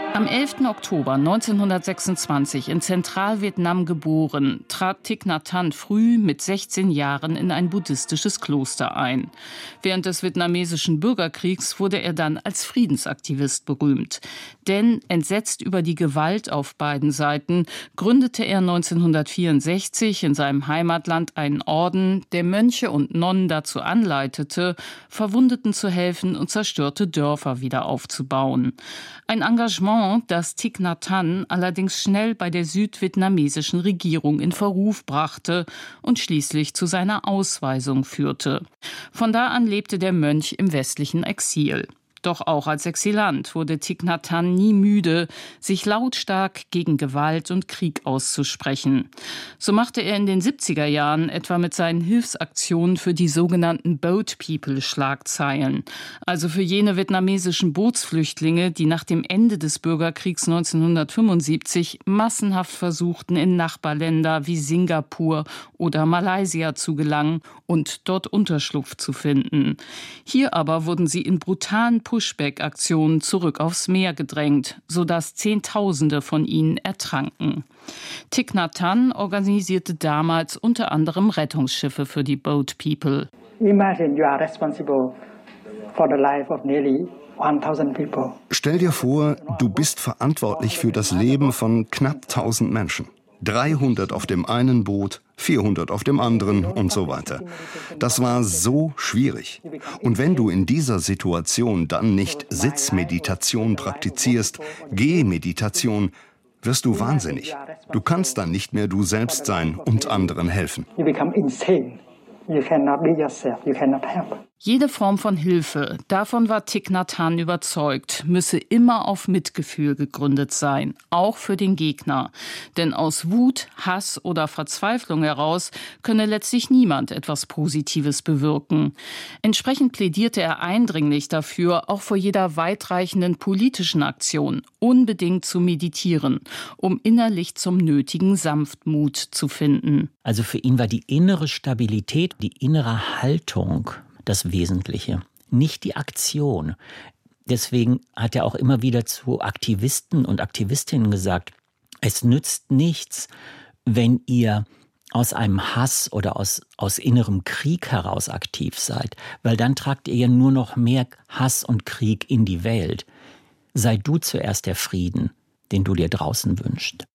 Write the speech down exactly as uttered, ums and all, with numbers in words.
Am elften Oktober neunzehnhundertsechsundzwanzig in Zentralvietnam geboren, trat Thich Nhat Hanh früh mit sechzehn Jahren in ein buddhistisches Kloster ein. Während des vietnamesischen Bürgerkriegs wurde er dann als Friedensaktivist berühmt. Denn entsetzt über die Gewalt auf beiden Seiten gründete er neunzehnhundertvierundsechzig in seinem Heimatland einen Orden, der Mönche und Nonnen dazu anleitete, Verwundeten zu helfen und zerstörte Dörfer wieder aufzubauen. Ein Engagement, das Thich Nhat Hanh allerdings schnell bei der südvietnamesischen Regierung in Verruf brachte und schließlich zu seiner Ausweisung führte. Von da an lebte der Mönch im westlichen Exil. Doch auch als Exilant wurde Thich Nhat Hanh nie müde, sich lautstark gegen Gewalt und Krieg auszusprechen. So machte er in den siebziger Jahren etwa mit seinen Hilfsaktionen für die sogenannten Boat People Schlagzeilen, also für jene vietnamesischen Bootsflüchtlinge, die nach dem Ende des Bürgerkriegs neunzehnhundertfünfundsiebzig massenhaft versuchten, in Nachbarländer wie Singapur oder Malaysia zu gelangen und dort Unterschlupf zu finden. Hier aber wurden sie in brutalen Pushback-Aktionen zurück aufs Meer gedrängt, sodass Zehntausende von ihnen ertranken. Thich Nhat Hanh organisierte damals unter anderem Rettungsschiffe für die Boat People. Imagine you are responsible for the life of nearly tausend people. Stell dir vor, du bist verantwortlich für das Leben von knapp tausend Menschen. dreihundert auf dem einen Boot, vierhundert auf dem anderen und so weiter. Das war so schwierig. Und wenn du in dieser Situation dann nicht Sitzmeditation praktizierst, Gehmeditation, wirst du wahnsinnig. Du kannst dann nicht mehr du selbst sein und anderen helfen. You become insane. You cannot be yourself. You cannot help. Jede Form von Hilfe, davon war Thich Nhat Hanh überzeugt, müsse immer auf Mitgefühl gegründet sein, auch für den Gegner. Denn aus Wut, Hass oder Verzweiflung heraus könne letztlich niemand etwas Positives bewirken. Entsprechend plädierte er eindringlich dafür, auch vor jeder weitreichenden politischen Aktion unbedingt zu meditieren, um innerlich zum nötigen Sanftmut zu finden. Also für ihn war die innere Stabilität, die innere Haltung das Wesentliche, nicht die Aktion. Deswegen hat er auch immer wieder zu Aktivisten und Aktivistinnen gesagt, es nützt nichts, wenn ihr aus einem Hass oder aus, aus innerem Krieg heraus aktiv seid, weil dann tragt ihr ja nur noch mehr Hass und Krieg in die Welt. Sei du zuerst der Frieden, den du dir draußen wünschst.